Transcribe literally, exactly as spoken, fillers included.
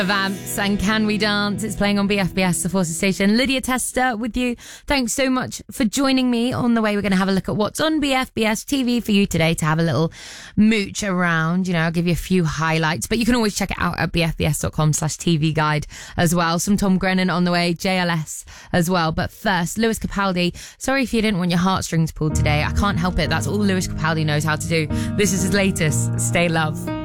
Vamps and Can We Dance? It's playing on B F B S, the Forces Station. Lydia Tester with you. Thanks so much for joining me. On the way, we're going to have a look at what's on B F B S T V for you today to have a little mooch around. You know, I'll give you a few highlights, but you can always check it out at bfbs.com slash TV guide as well. Some Tom Grennan on the way, J L S as well. But first, Lewis Capaldi. Sorry if you didn't want your heartstrings pulled today. I can't help it. That's all Lewis Capaldi knows how to do. This is his latest, Stay Love.